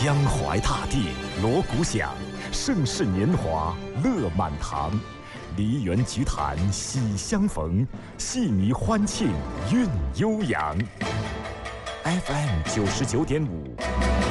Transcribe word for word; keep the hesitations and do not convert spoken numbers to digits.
江淮大地，锣鼓响，盛世年华乐满堂。梨园菊坛喜相逢，戏迷欢庆韵悠扬。F M 九十九点五。